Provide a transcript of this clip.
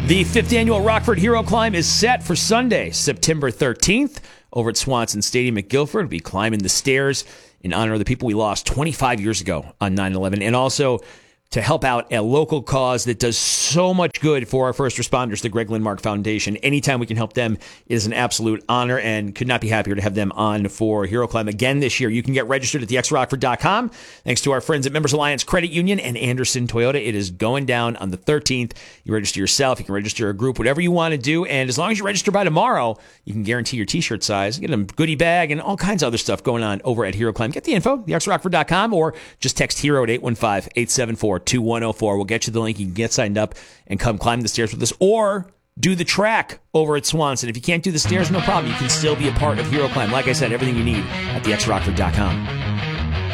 The 5th annual Rockford Hero Climb is set for Sunday, September 13th, over at Swanson Stadium at Guilford. We'll be climbing the stairs in honor of the people we lost 25 years ago on 9/11, and also to help out a local cause that does so much good for our first responders, the Greg Lindmark Foundation. Anytime we can help them is an absolute honor, and could not be happier to have them on for Hero Climb again this year. You can get registered at thexrockford.com. Thanks to our friends at Members Alliance Credit Union and Anderson Toyota. It is going down on the 13th. You register yourself, you can register a group, whatever you want to do, and as long as you register by tomorrow, you can guarantee your t-shirt size, get a goodie bag, and all kinds of other stuff going on over at Hero Climb. Get the info, thexrockford.com, or just text HERO at 815-874-2104. We'll get you the link. You can get signed up and come climb the stairs with us, or do the track over at Swanson. If you can't do the stairs, no problem. You can still be a part of Hero Climb. Like I said, everything you need at thexrockford.com.